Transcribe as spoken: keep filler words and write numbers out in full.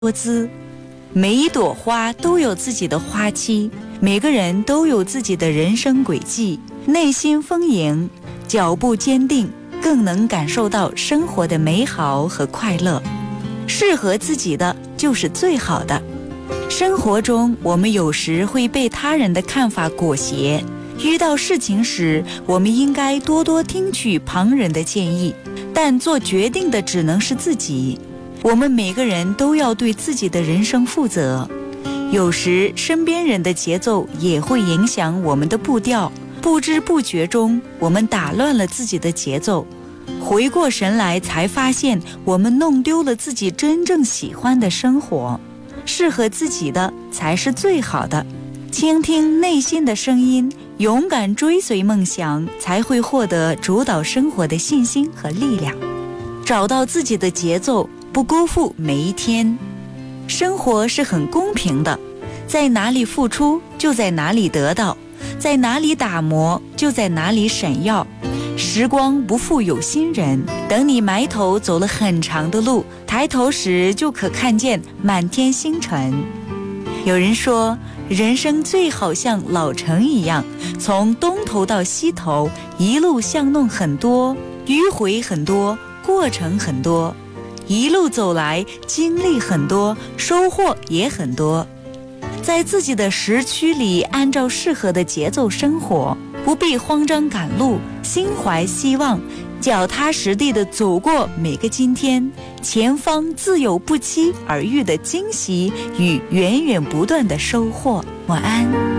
多姿。每一朵花都有自己的花期，每个人都有自己的人生轨迹，内心丰盈，脚步坚定，更能感受到生活的美好和快乐。适合自己的就是最好的。生活中，我们有时会被他人的看法裹挟，遇到事情时，我们应该多多听取旁人的建议，但做决定的只能是自己。我们每个人都要对自己的人生负责，有时身边人的节奏也会影响我们的步调，不知不觉中我们打乱了自己的节奏，回过神来才发现我们弄丢了自己真正喜欢的生活。适合自己的才是最好的，倾听内心的声音，勇敢追随梦想，才会获得主导生活的信心和力量。找到自己的节奏，不辜负每一天。生活是很公平的，在哪里付出就在哪里得到，在哪里打磨就在哪里闪耀。时光不负有心人，等你埋头走了很长的路，抬头时就可看见满天星辰。有人说，人生最好像老城一样，从东头到西头，一路巷弄很多，迂回很多，过程很多，一路走来，经历很多，收获也很多。在自己的时区里，按照适合的节奏生活，不必慌张赶路，心怀希望，脚踏实地地走过每个今天，前方自有不期而遇的惊喜与源源不断的收获。晚安。